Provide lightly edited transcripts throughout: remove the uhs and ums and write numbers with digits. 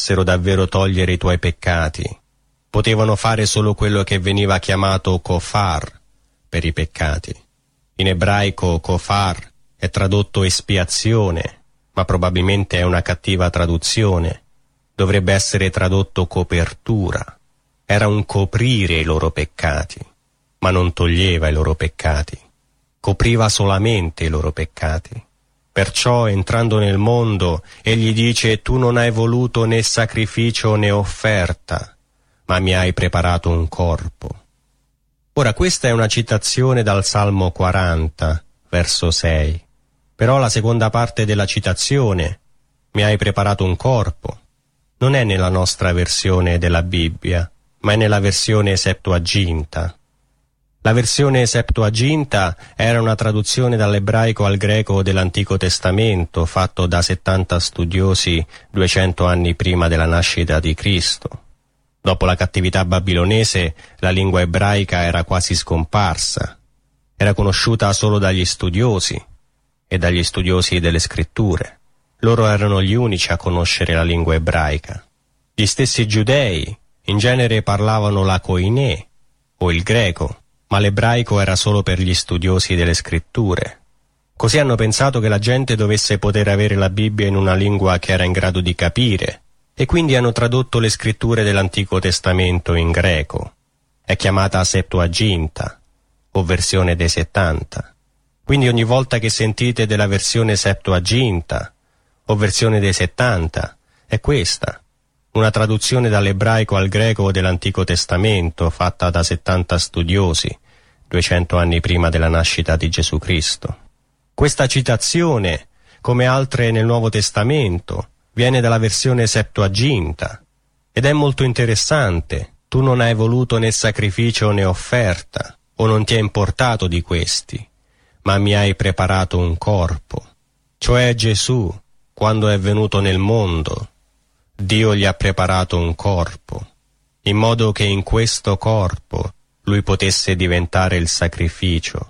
potessero davvero togliere i tuoi peccati. Potevano fare solo quello che veniva chiamato kofar per i peccati. In ebraico kofar è tradotto espiazione, ma probabilmente è una cattiva traduzione. Dovrebbe essere tradotto copertura. Era un coprire i loro peccati, ma non toglieva i loro peccati. Copriva solamente i loro peccati. Perciò, entrando nel mondo, egli dice: tu non hai voluto né sacrificio né offerta, ma mi hai preparato un corpo. Ora, questa è una citazione dal Salmo 40, verso 6. Però la seconda parte della citazione, mi hai preparato un corpo, non è nella nostra versione della Bibbia, ma è nella versione Septuaginta. La versione Septuaginta era una traduzione dall'ebraico al greco dell'Antico Testamento, fatto da 70 studiosi 200 anni prima della nascita di Cristo. Dopo la cattività babilonese, la lingua ebraica era quasi scomparsa. Era conosciuta solo dagli studiosi e dagli studiosi delle scritture. Loro erano gli unici a conoscere la lingua ebraica. Gli stessi giudei in genere parlavano la koiné o il greco, ma l'ebraico era solo per gli studiosi delle scritture. Così hanno pensato che la gente dovesse poter avere la Bibbia in una lingua che era in grado di capire, e quindi hanno tradotto le scritture dell'Antico Testamento in greco. È chiamata Septuaginta, o versione dei 70. Quindi ogni volta che sentite della versione Septuaginta, o versione dei 70, è questa, una traduzione dall'ebraico al greco dell'Antico Testamento fatta da 70 studiosi, 200 anni prima della nascita di Gesù Cristo. Questa citazione, come altre nel Nuovo Testamento, viene dalla versione Septuaginta ed è molto interessante. Tu non hai voluto né sacrificio né offerta, o non ti è importato di questi, ma mi hai preparato un corpo. Cioè Gesù, quando è venuto nel mondo, Dio gli ha preparato un corpo, in modo che in questo corpo lui potesse diventare il sacrificio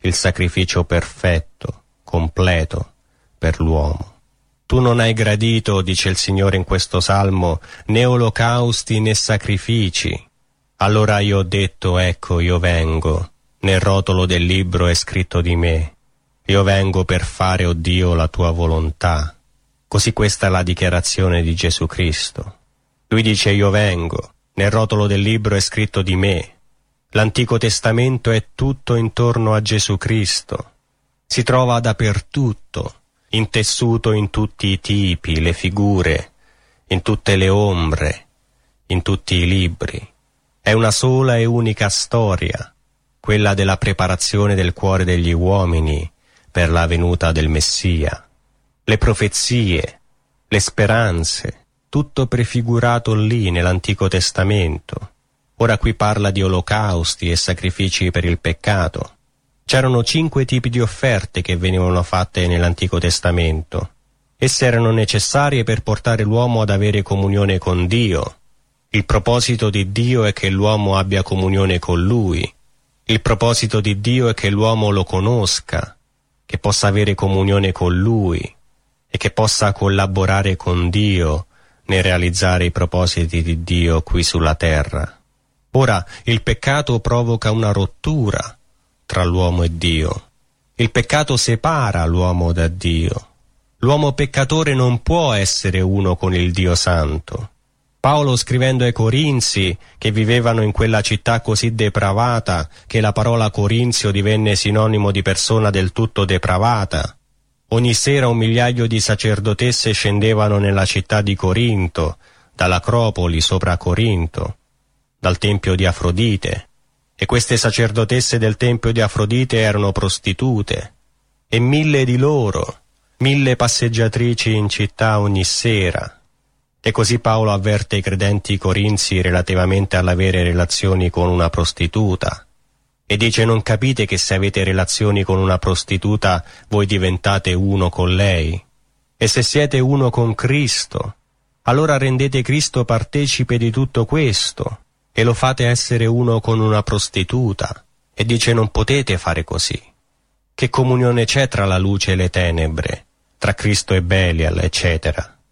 perfetto, completo per l'uomo. Tu non hai gradito, dice il Signore in questo salmo, né olocausti né sacrifici. Allora io ho detto: ecco, io vengo. Nel rotolo del libro è scritto di me: io vengo per fare, o Dio, la tua volontà. Così questa è la dichiarazione di Gesù Cristo. Lui dice: io vengo. Nel rotolo del libro è scritto di me. L'Antico Testamento è tutto intorno a Gesù Cristo. Si trova dappertutto, intessuto in tutti i tipi, le figure, in tutte le ombre, in tutti i libri. È una sola e unica storia, quella della preparazione del cuore degli uomini per la venuta del Messia. Le profezie, le speranze, tutto prefigurato lì nell'Antico Testamento. Ora qui parla di olocausti e sacrifici per il peccato. C'erano 5 tipi di offerte che venivano fatte nell'Antico Testamento. Esse erano necessarie per portare l'uomo ad avere comunione con Dio. Il proposito di Dio è che l'uomo abbia comunione con Lui. Il proposito di Dio è che l'uomo lo conosca, che possa avere comunione con Lui e che possa collaborare con Dio nel realizzare i propositi di Dio qui sulla terra. Ora, il peccato provoca una rottura tra l'uomo e Dio. Il peccato separa l'uomo da Dio. L'uomo peccatore non può essere uno con il Dio Santo. Paolo, scrivendo ai Corinzi, che vivevano in quella città così depravata che la parola Corinzio divenne sinonimo di persona del tutto depravata, ogni sera 1 migliaio di sacerdotesse scendevano nella città di Corinto, dall'Acropoli sopra Corinto, dal tempio di Afrodite, e queste sacerdotesse del tempio di Afrodite erano prostitute, e 1000 di loro, 1000 passeggiatrici in città ogni sera. E così Paolo avverte i credenti corinzi relativamente all'avere relazioni con una prostituta, e dice: non capite che se avete relazioni con una prostituta voi diventate uno con lei? E se siete uno con Cristo, allora rendete Cristo partecipe di tutto questo, e lo fate essere uno con una prostituta. E dice: non potete fare così. Che comunione c'è tra la luce e le tenebre, tra Cristo e Belial, eccetera?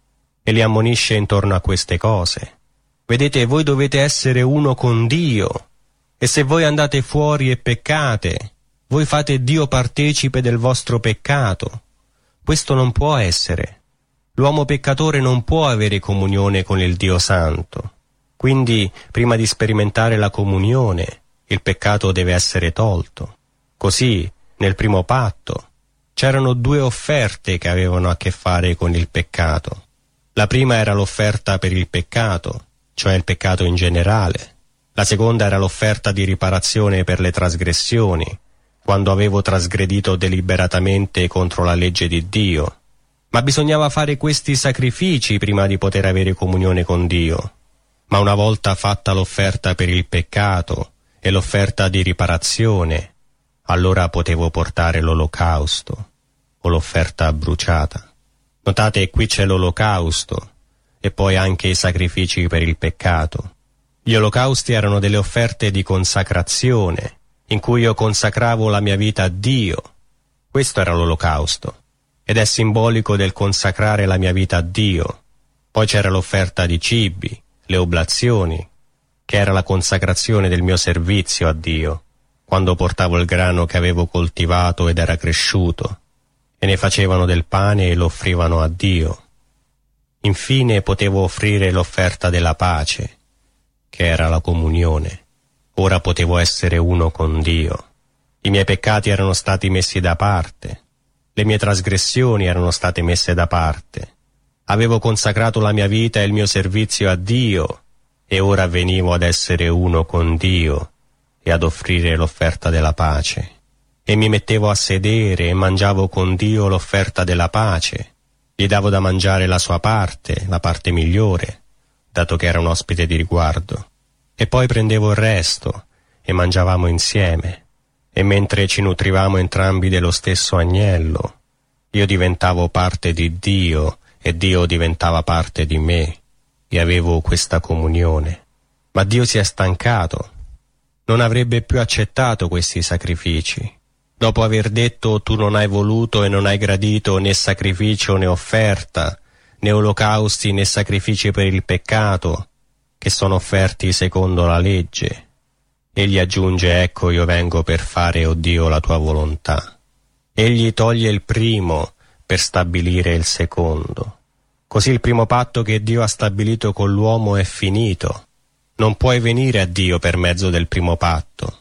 e li ammonisce intorno a queste cose. Vedete, voi dovete essere uno con Dio, e se voi andate fuori e peccate, voi fate Dio partecipe del vostro peccato. Questo non può essere. L'uomo peccatore non può avere comunione con il Dio Santo. Quindi, prima di sperimentare la comunione, il peccato deve essere tolto. Così, nel primo patto, c'erano 2 offerte che avevano a che fare con il peccato. La prima era l'offerta per il peccato, cioè il peccato in generale. La seconda era l'offerta di riparazione per le trasgressioni, quando avevo trasgredito deliberatamente contro la legge di Dio. Ma bisognava fare questi sacrifici prima di poter avere comunione con Dio. Ma una volta fatta l'offerta per il peccato e l'offerta di riparazione, allora potevo portare l'olocausto o l'offerta bruciata. Notate, qui c'è l'olocausto e poi anche i sacrifici per il peccato. Gli olocausti erano delle offerte di consacrazione, in cui io consacravo la mia vita a Dio. Questo era l'olocausto, ed è simbolico del consacrare la mia vita a Dio. Poi c'era l'offerta di cibi, le oblazioni, che era la consacrazione del mio servizio a Dio, quando portavo il grano che avevo coltivato ed era cresciuto, e ne facevano del pane e lo offrivano a Dio. Infine potevo offrire l'offerta della pace, che era la comunione. Ora potevo essere uno con Dio. I miei peccati erano stati messi da parte, le mie trasgressioni erano state messe da parte. Avevo consacrato la mia vita e il mio servizio a Dio, e ora venivo ad essere uno con Dio e ad offrire l'offerta della pace. E mi mettevo a sedere e mangiavo con Dio l'offerta della pace. Gli davo da mangiare la sua parte, la parte migliore, dato che era un ospite di riguardo. E poi prendevo il resto e mangiavamo insieme. E mentre ci nutrivamo entrambi dello stesso agnello, io diventavo parte di Dio e Dio diventava parte di me, e avevo questa comunione. Ma Dio si è stancato. Non avrebbe più accettato questi sacrifici. Dopo aver detto: tu non hai voluto e non hai gradito né sacrificio né offerta, né olocausti né sacrifici per il peccato, che sono offerti secondo la legge. Egli aggiunge: ecco, io vengo per fare, o Dio, la tua volontà. Egli toglie il primo per stabilire il secondo. Così il primo patto che Dio ha stabilito con l'uomo è finito. Non puoi venire a Dio per mezzo del primo patto.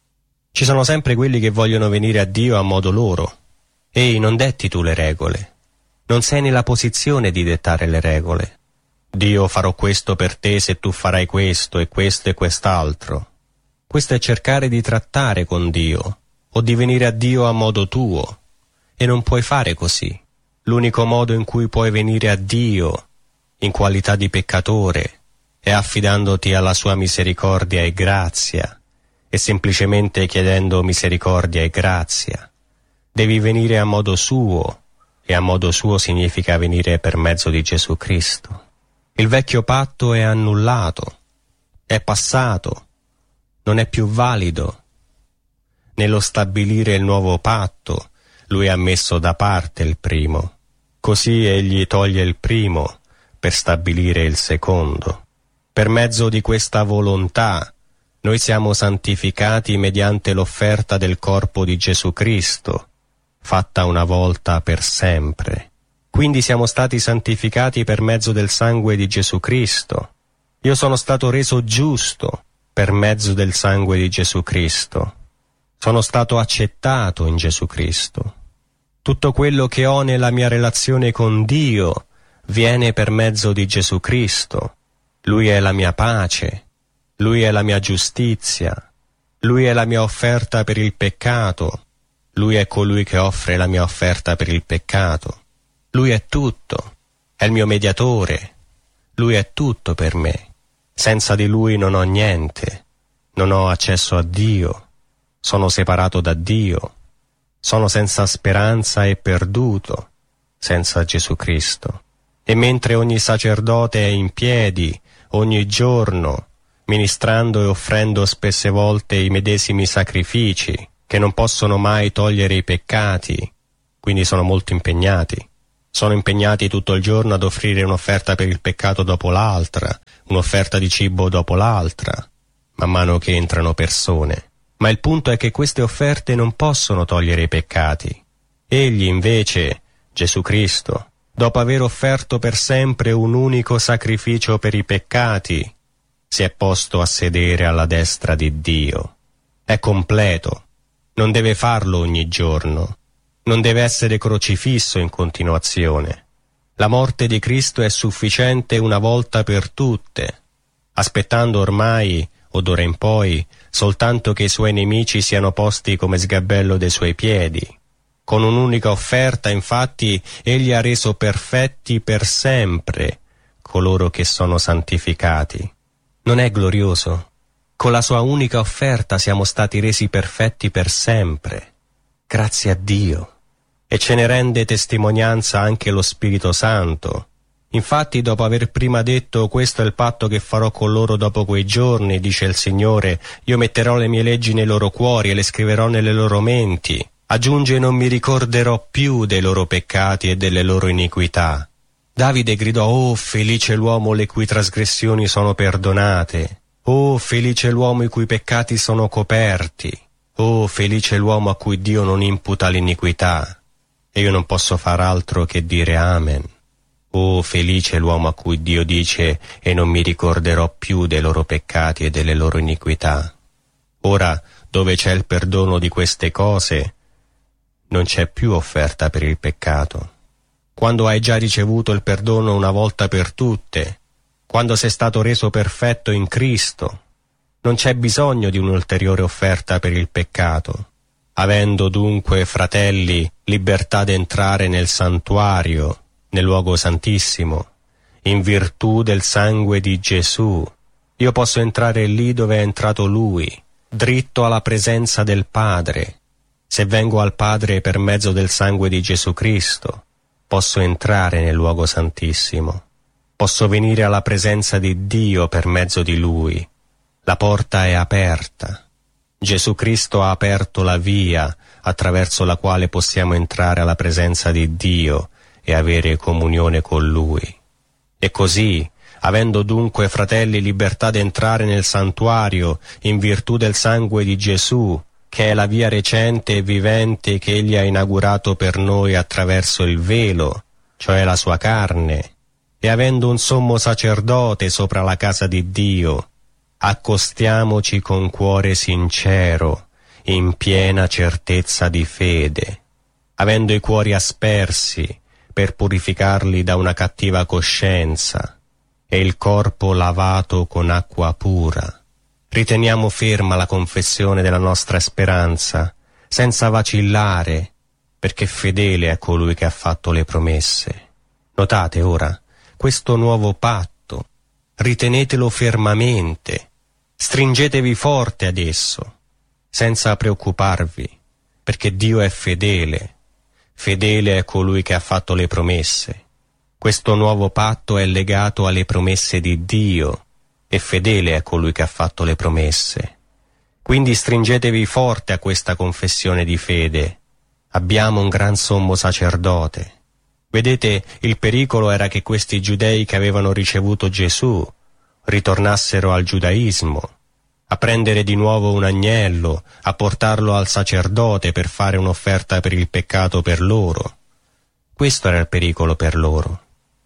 Ci sono sempre quelli che vogliono venire a Dio a modo loro. Ehi, non detti tu le regole. Non sei nella posizione di dettare le regole. Dio, farò questo per te se tu farai questo e quest'altro. Questo è cercare di trattare con Dio, o di venire a Dio a modo tuo. E non puoi fare così. L'unico modo in cui puoi venire a Dio, in qualità di peccatore, è affidandoti alla sua misericordia e grazia, e semplicemente chiedendo misericordia e grazia. Devi venire a modo suo, e a modo suo significa venire per mezzo di Gesù Cristo. Il vecchio patto è annullato, è passato, non è più valido. Nello stabilire il nuovo patto, lui ha messo da parte il primo. Così egli toglie il primo per stabilire il secondo. Per mezzo di questa volontà, noi siamo santificati mediante l'offerta del corpo di Gesù Cristo, fatta una volta per sempre. Quindi siamo stati santificati per mezzo del sangue di Gesù Cristo. Io sono stato reso giusto per mezzo del sangue di Gesù Cristo. Sono stato accettato in Gesù Cristo. Tutto quello che ho nella mia relazione con Dio viene per mezzo di Gesù Cristo. Lui è la mia pace, Lui è la mia giustizia, Lui è la mia offerta per il peccato, Lui è colui che offre la mia offerta per il peccato. Lui è tutto, è il mio mediatore, Lui è tutto per me. Senza di Lui non ho niente, non ho accesso a Dio, sono separato da Dio. Sono senza speranza e perduto, senza Gesù Cristo. E mentre ogni sacerdote è in piedi, ogni giorno, ministrando e offrendo spesse volte i medesimi sacrifici, che non possono mai togliere i peccati, quindi sono molto impegnati, Sono impegnati tutto il giorno ad offrire un'offerta per il peccato dopo l'altra, un'offerta di cibo dopo l'altra, man mano che entrano persone. Ma il punto è che queste offerte non possono togliere i peccati. Egli invece, Gesù Cristo, dopo aver offerto per sempre un unico sacrificio per i peccati, si è posto a sedere alla destra di Dio. È completo. Non deve farlo ogni giorno. Non deve essere crocifisso in continuazione. La morte di Cristo è sufficiente una volta per tutte, aspettando ormai, o d'ora in poi, soltanto che i suoi nemici siano posti come sgabello dei suoi piedi. Con un'unica offerta, infatti, egli ha reso perfetti per sempre coloro che sono santificati. Non è glorioso? Con la sua unica offerta siamo stati resi perfetti per sempre. Grazie a Dio. E ce ne rende testimonianza anche lo Spirito Santo. Infatti, dopo aver prima detto «Questo è il patto che farò con loro dopo quei giorni», dice il Signore, «io metterò le mie leggi nei loro cuori e le scriverò nelle loro menti». Aggiunge «non mi ricorderò più dei loro peccati e delle loro iniquità». Davide gridò «Oh, felice l'uomo le cui trasgressioni sono perdonate! Oh, felice l'uomo i cui peccati sono coperti! Oh, felice l'uomo a cui Dio non imputa l'iniquità!» E io non posso far altro che dire Amen. Oh, felice l'uomo a cui Dio dice «e non mi ricorderò più dei loro peccati e delle loro iniquità». Ora, dove c'è il perdono di queste cose, non c'è più offerta per il peccato. Quando hai già ricevuto il perdono una volta per tutte, quando sei stato reso perfetto in Cristo, non c'è bisogno di un'ulteriore offerta per il peccato. Avendo dunque, fratelli, libertà d'entrare nel santuario, nel luogo santissimo, in virtù del sangue di Gesù, io posso entrare lì dove è entrato Lui, dritto alla presenza del Padre. Se vengo al Padre per mezzo del sangue di Gesù Cristo, posso entrare nel luogo santissimo. Posso venire alla presenza di Dio per mezzo di Lui. La porta è aperta. Gesù Cristo ha aperto la via attraverso la quale possiamo entrare alla presenza di Dio e avere comunione con Lui. E così, avendo dunque, fratelli, libertà d'entrare nel santuario in virtù del sangue di Gesù, che è la via recente e vivente che Egli ha inaugurato per noi attraverso il velo, cioè la sua carne, e avendo un sommo sacerdote sopra la casa di Dio, accostiamoci con cuore sincero, in piena certezza di fede, avendo i cuori aspersi per purificarli da una cattiva coscienza e il corpo lavato con acqua pura. Riteniamo ferma la confessione della nostra speranza, senza vacillare, perché fedele è colui che ha fatto le promesse. Notate ora questo nuovo patto. Ritenetelo fermamente, stringetevi forte ad esso, senza preoccuparvi, perché Dio è fedele. Fedele è colui che ha fatto le promesse. Questo nuovo patto è legato alle promesse di Dio, e fedele è colui che ha fatto le promesse. Quindi stringetevi forte a questa confessione di fede. Abbiamo un gran sommo sacerdote. Vedete, il pericolo era che questi giudei che avevano ricevuto Gesù ritornassero al giudaismo, a prendere di nuovo un agnello, a portarlo al sacerdote per fare un'offerta per il peccato per loro. Questo era il pericolo per loro.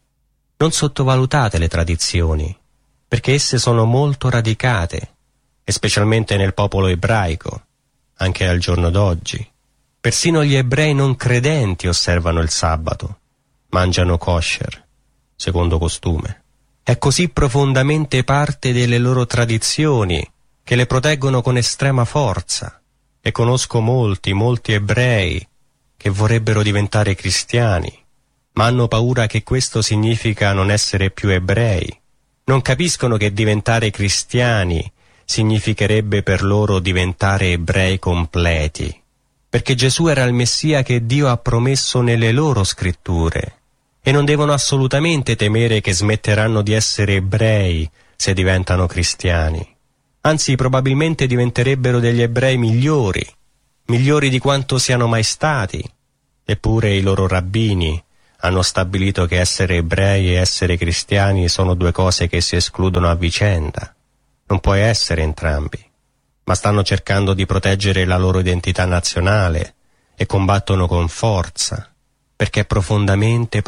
Non sottovalutate le tradizioni, perché esse sono molto radicate, e specialmente nel popolo ebraico, anche al giorno d'oggi. Persino gli ebrei non credenti osservano il sabato, mangiano kosher, secondo costume. È così profondamente parte delle loro tradizioni che le proteggono con estrema forza, e conosco molti ebrei che vorrebbero diventare cristiani, ma hanno paura che questo significa non essere più ebrei. Non capiscono che diventare cristiani significherebbe per loro diventare ebrei completi, perché Gesù era il Messia che Dio ha promesso nelle loro scritture, e non devono assolutamente temere che smetteranno di essere ebrei se diventano cristiani. Anzi, probabilmente diventerebbero degli ebrei migliori di quanto siano mai stati. Eppure i loro rabbini hanno stabilito che essere ebrei e essere cristiani sono due cose che si escludono a vicenda. Non puoi essere entrambi, ma stanno cercando di proteggere la loro identità nazionale e combattono con forza, perché è profondamente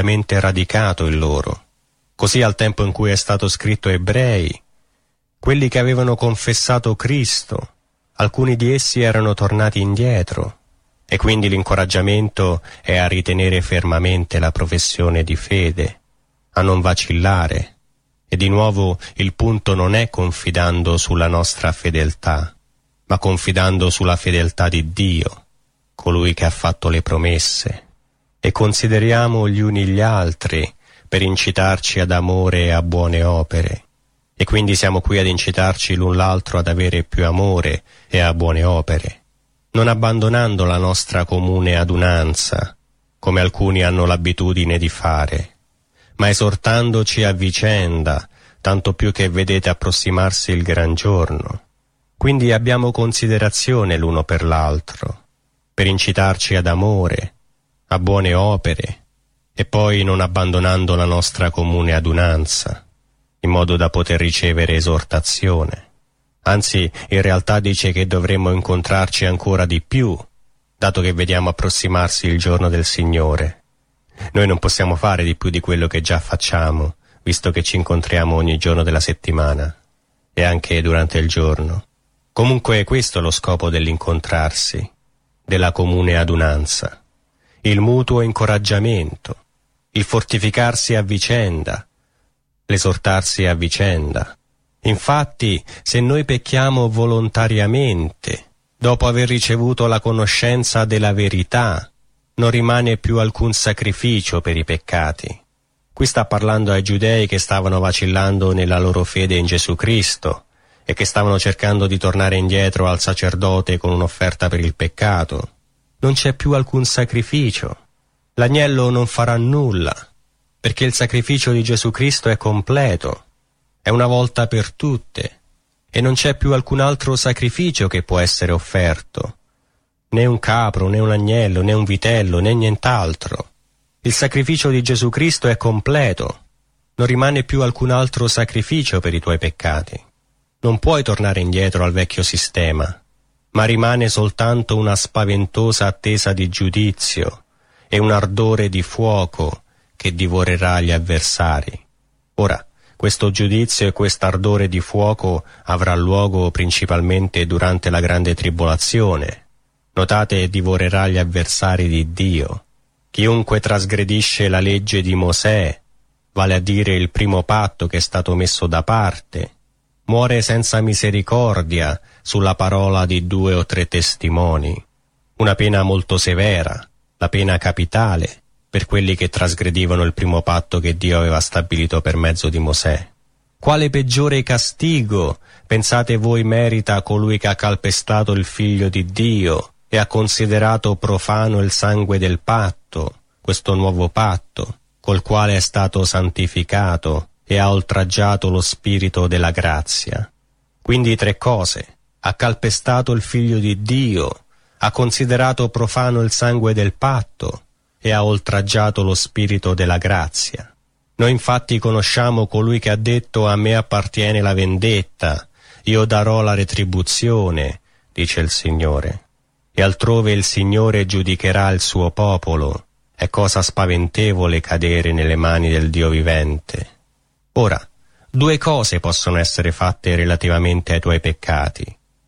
radicato in loro. Così al tempo in cui è stato scritto ebrei, quelli che avevano confessato Cristo, alcuni di essi erano tornati indietro, e quindi l'incoraggiamento è a ritenere fermamente la professione di fede, a non vacillare. E di nuovo il punto non è confidando sulla nostra fedeltà, ma confidando sulla fedeltà di Dio, colui che ha fatto le promesse. E consideriamo gli uni gli altri per incitarci ad amore e a buone opere. E quindi siamo qui ad incitarci l'un l'altro ad avere più amore e a buone opere, non abbandonando la nostra comune adunanza, come alcuni hanno l'abitudine di fare, ma esortandoci a vicenda, tanto più che vedete approssimarsi il gran giorno. Quindi abbiamo considerazione l'uno per l'altro, per incitarci ad amore, a buone opere, e poi non abbandonando la nostra comune adunanza, in modo da poter ricevere esortazione. Anzi, in realtà dice che dovremmo incontrarci ancora di più, dato che vediamo approssimarsi il giorno del Signore. Noi non possiamo fare di più di quello che già facciamo, visto che ci incontriamo ogni giorno della settimana, e anche durante il giorno. Comunque questo è lo scopo dell'incontrarsi, della comune adunanza, il mutuo incoraggiamento, il fortificarsi a vicenda, l'esortarsi a vicenda. Infatti, se noi pecchiamo volontariamente, dopo aver ricevuto la conoscenza della verità, non rimane più alcun sacrificio per i peccati. Qui sta parlando ai giudei che stavano vacillando nella loro fede in Gesù Cristo e che stavano cercando di tornare indietro al sacerdote con un'offerta per il peccato. Non c'è più alcun sacrificio. L'agnello non farà nulla, perché il sacrificio di Gesù Cristo è completo. È una volta per tutte, e non c'è più alcun altro sacrificio che può essere offerto. Né un capro, né un agnello, né un vitello, né nient'altro. Il sacrificio di Gesù Cristo è completo. Non rimane più alcun altro sacrificio per i tuoi peccati. Non puoi tornare indietro al vecchio sistema, ma rimane soltanto una spaventosa attesa di giudizio e un ardore di fuoco che divorerà gli avversari. Ora, questo giudizio e quest'ardore di fuoco avrà luogo principalmente durante la grande tribolazione. Notate, divorerà gli avversari di Dio. Chiunque trasgredisce la legge di Mosè, vale a dire il primo patto che è stato messo da parte, muore senza misericordia sulla parola di 2 o 3 testimoni. Una pena molto severa, la pena capitale, per quelli che trasgredivano il primo patto che Dio aveva stabilito per mezzo di Mosè. Quale peggiore castigo, pensate voi, merita colui che ha calpestato il Figlio di Dio e ha considerato profano il sangue del patto, questo nuovo patto, col quale è stato santificato e ha oltraggiato lo Spirito della grazia? Quindi 3 cose: ha calpestato il Figlio di Dio, ha considerato profano il sangue del patto e ha oltraggiato lo Spirito della grazia. Noi infatti conosciamo colui che ha detto: a me appartiene la vendetta, io darò la retribuzione, dice il Signore. E altrove il Signore giudicherà il suo popolo. È cosa spaventevole cadere nelle mani del Dio vivente. Ora, 2 cose possono essere fatte relativamente ai tuoi peccati.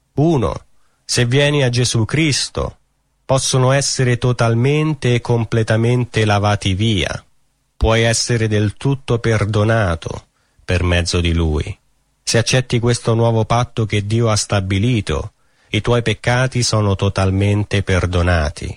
1, se vieni a Gesù Cristo, possono essere totalmente e completamente lavati via. Puoi essere del tutto perdonato per mezzo di Lui. Se accetti questo nuovo patto che Dio ha stabilito, i tuoi peccati sono totalmente perdonati.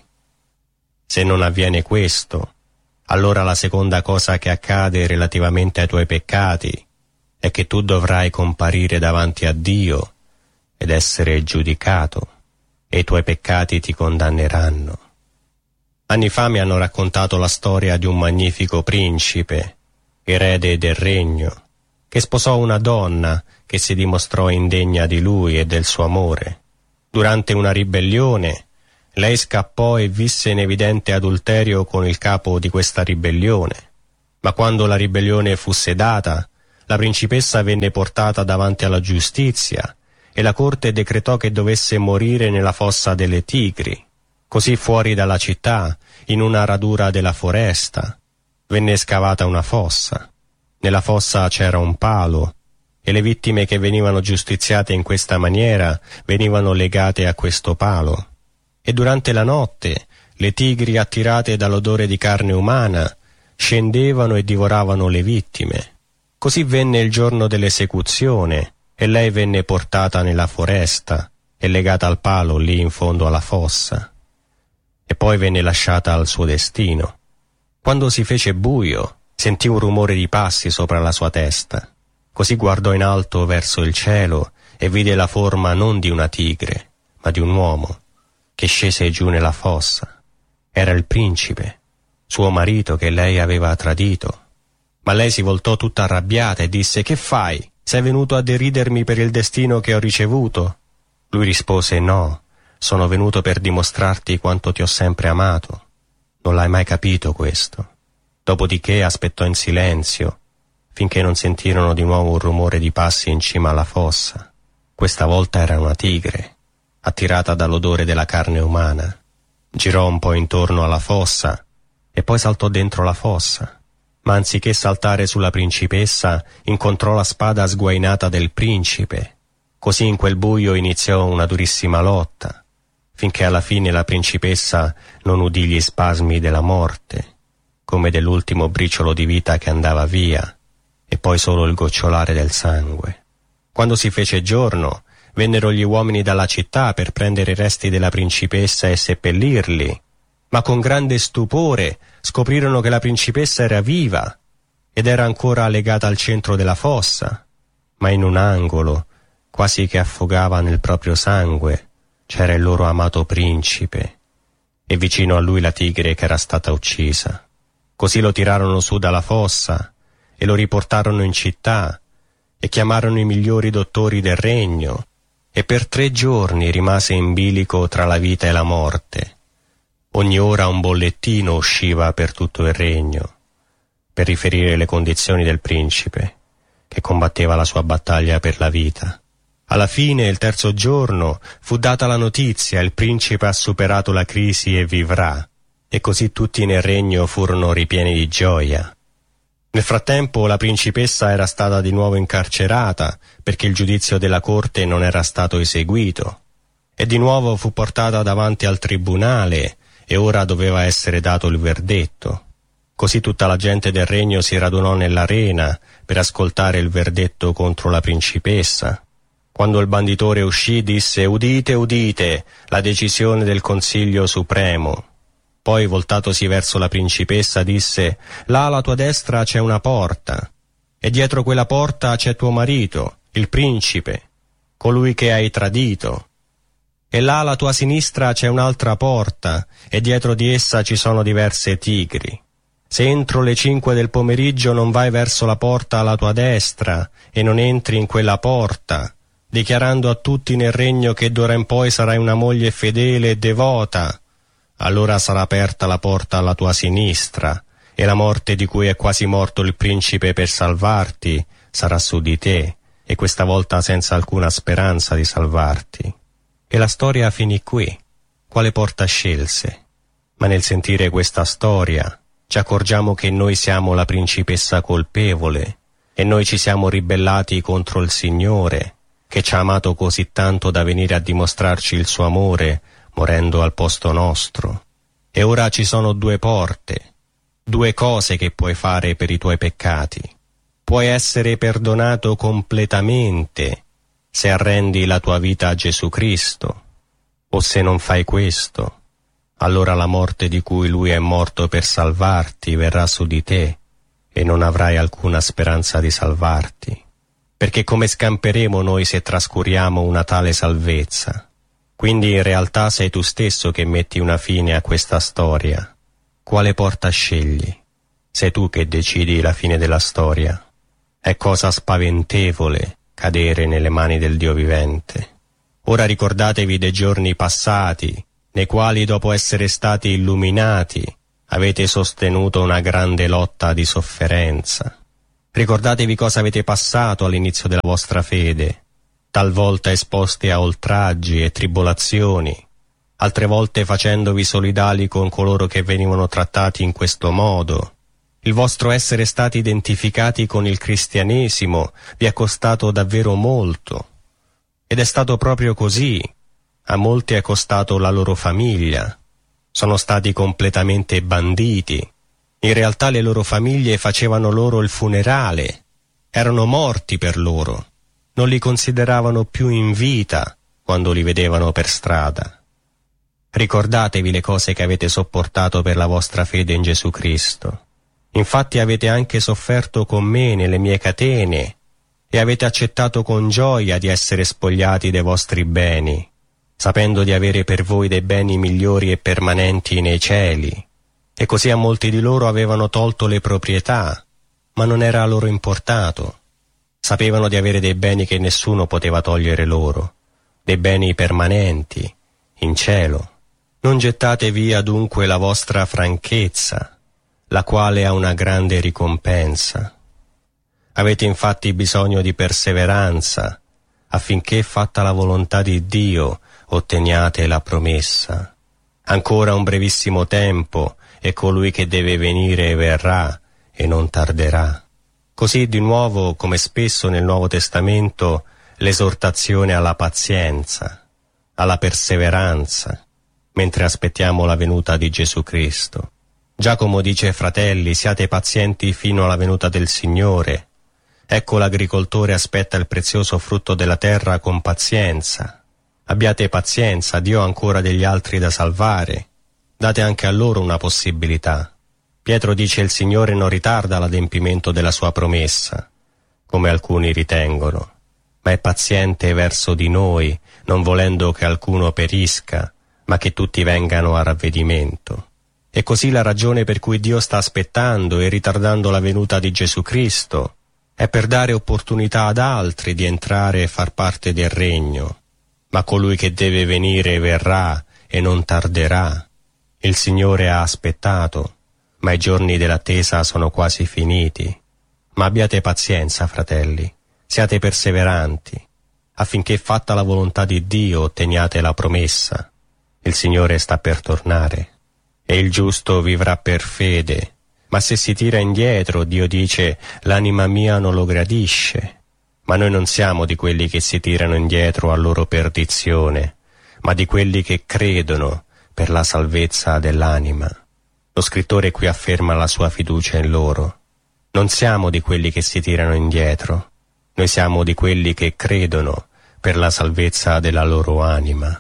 Se non avviene questo, allora la seconda cosa che accade relativamente ai tuoi peccati è che tu dovrai comparire davanti a Dio ed essere giudicato, e i tuoi peccati ti condanneranno. Anni fa mi hanno raccontato la storia di un magnifico principe, erede del regno, che sposò una donna che si dimostrò indegna di lui e del suo amore. Durante una ribellione, Lei scappò e visse in evidente adulterio con il capo di questa ribellione. Ma quando la ribellione fu sedata, la principessa venne portata davanti alla giustizia e la corte decretò che dovesse morire nella fossa delle tigri. Così fuori dalla città, in una radura della foresta, venne scavata una fossa. Nella fossa c'era un palo e le vittime che venivano giustiziate in questa maniera venivano legate a questo palo. E durante la notte le tigri, attirate dall'odore di carne umana, scendevano e divoravano le vittime. Così venne il giorno dell'esecuzione e lei venne portata nella foresta e legata al palo lì in fondo alla fossa. E poi venne lasciata al suo destino. Quando si fece buio, sentì un rumore di passi sopra la sua testa. Così guardò in alto verso il cielo e vide la forma non di una tigre, ma di un uomo, che scese giù nella fossa. Era il principe, suo marito che lei aveva tradito. Ma lei si voltò tutta arrabbiata e disse: «Che fai? Sei venuto a deridermi per il destino che ho ricevuto?» Lui rispose: «No, sono venuto per dimostrarti quanto ti ho sempre amato. Non l'hai mai capito questo». Dopodiché aspettò in silenzio, finché non sentirono di nuovo un rumore di passi in cima alla fossa. Questa volta era una tigre, attirata dall'odore della carne umana. Girò un po' intorno alla fossa e poi saltò dentro la fossa. Ma anziché saltare sulla principessa, incontrò la spada sguainata del principe. Così in quel buio iniziò una durissima lotta, finché alla fine la principessa non udì gli spasmi della morte, come dell'ultimo briciolo di vita che andava via, e poi solo il gocciolare del sangue. Quando si fece giorno, vennero gli uomini dalla città per prendere i resti della principessa e seppellirli, ma con grande stupore scoprirono che la principessa era viva ed era ancora legata al centro della fossa, ma in un angolo, quasi che affogava nel proprio sangue, c'era il loro amato principe, e vicino a lui la tigre che era stata uccisa. Così lo tirarono su dalla fossa e lo riportarono in città e chiamarono i migliori dottori del regno, e per 3 giorni rimase in bilico tra la vita e la morte. Ogni ora un bollettino usciva per tutto il regno per riferire le condizioni del principe, che combatteva la sua battaglia per la vita. Alla fine, il 3° giorno, fu data la notizia: il principe ha superato la crisi e vivrà. E così tutti nel regno furono ripieni di gioia. Nel frattempo la principessa era stata di nuovo incarcerata perché il giudizio della corte non era stato eseguito, e di nuovo fu portata davanti al tribunale e ora doveva essere dato il verdetto. Così tutta la gente del regno si radunò nell'arena per ascoltare il verdetto contro la principessa. Quando il banditore uscì disse: «Udite, udite, la decisione del Consiglio Supremo». Poi, voltatosi verso la principessa, disse: «Là alla tua destra c'è una porta, e dietro quella porta c'è tuo marito, il principe, colui che hai tradito. E là alla tua sinistra c'è un'altra porta, e dietro di essa ci sono diverse tigri. Se entro le 5 del pomeriggio non vai verso la porta alla tua destra e non entri in quella porta, dichiarando a tutti nel regno che d'ora in poi sarai una moglie fedele e devota, allora sarà aperta la porta alla tua sinistra, e la morte di cui è quasi morto il principe per salvarti sarà su di te, e questa volta senza alcuna speranza di salvarti». E la storia finì qui. Quale porta scelse? Ma nel sentire questa storia ci accorgiamo che noi siamo la principessa colpevole, e noi ci siamo ribellati contro il Signore, che ci ha amato così tanto da venire a dimostrarci il suo amore, morendo al posto nostro. E ora ci sono 2 porte, 2 cose che puoi fare per i tuoi peccati. Puoi essere perdonato completamente se arrendi la tua vita a Gesù Cristo, o se non fai questo, allora la morte di cui Lui è morto per salvarti verrà su di te e non avrai alcuna speranza di salvarti. Perché come scamperemo noi se trascuriamo una tale salvezza? Quindi in realtà sei tu stesso che metti una fine a questa storia. Quale porta scegli? Sei tu che decidi la fine della storia. È cosa spaventevole cadere nelle mani del Dio vivente. Ora ricordatevi dei giorni passati, nei quali dopo essere stati illuminati avete sostenuto una grande lotta di sofferenza. Ricordatevi cosa avete passato all'inizio della vostra fede, talvolta esposti a oltraggi e tribolazioni, altre volte facendovi solidali con coloro che venivano trattati in questo modo. Il vostro essere stati identificati con il cristianesimo vi è costato davvero molto. Ed è stato proprio così. A molti è costato la loro famiglia. Sono stati completamente banditi. In realtà le loro famiglie facevano loro il funerale. Erano morti per loro. Non li consideravano più in vita quando li vedevano per strada. Ricordatevi le cose che avete sopportato per la vostra fede in Gesù Cristo. Infatti avete anche sofferto con me nelle mie catene e avete accettato con gioia di essere spogliati dei vostri beni, sapendo di avere per voi dei beni migliori e permanenti nei cieli. E così a molti di loro avevano tolto le proprietà, ma non era loro importato. Sapevano di avere dei beni che nessuno poteva togliere loro, dei beni permanenti, in cielo. Non gettate via dunque la vostra franchezza, la quale ha una grande ricompensa. Avete infatti bisogno di perseveranza, affinché, fatta la volontà di Dio, otteniate la promessa. Ancora un brevissimo tempo, e colui che deve venire verrà, e non tarderà. Così di nuovo, come spesso nel Nuovo Testamento, l'esortazione alla pazienza, alla perseveranza, mentre aspettiamo la venuta di Gesù Cristo. Giacomo dice: fratelli, siate pazienti fino alla venuta del Signore. Ecco, l'agricoltore aspetta il prezioso frutto della terra con pazienza. Abbiate pazienza, Dio ha ancora degli altri da salvare. Date anche a loro una possibilità. Pietro dice: il Signore non ritarda l'adempimento della sua promessa, come alcuni ritengono, ma è paziente verso di noi, non volendo che alcuno perisca, ma che tutti vengano a ravvedimento. E così la ragione per cui Dio sta aspettando e ritardando la venuta di Gesù Cristo è per dare opportunità ad altri di entrare e far parte del regno. Ma colui che deve venire verrà e non tarderà. Il Signore ha aspettato, ma i giorni dell'attesa sono quasi finiti. Ma abbiate pazienza, fratelli, siate perseveranti, affinché, fatta la volontà di Dio, otteniate la promessa. Il Signore sta per tornare, e il giusto vivrà per fede. Ma se si tira indietro, Dio dice: l'anima mia non lo gradisce. Ma noi non siamo di quelli che si tirano indietro a loro perdizione, ma di quelli che credono per la salvezza dell'anima. Lo scrittore qui afferma la sua fiducia in loro. Non siamo di quelli che si tirano indietro, noi siamo di quelli che credono per la salvezza della loro anima.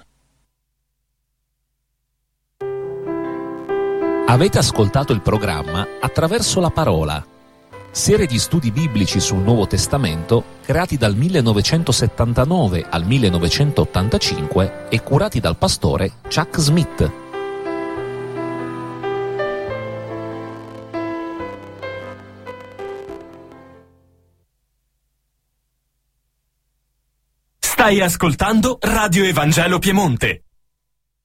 Avete ascoltato il programma Attraverso la Parola, serie di studi biblici sul Nuovo Testamento creati dal 1979 al 1985 e curati dal pastore Chuck Smith. Stai ascoltando Radio Evangelo Piemonte,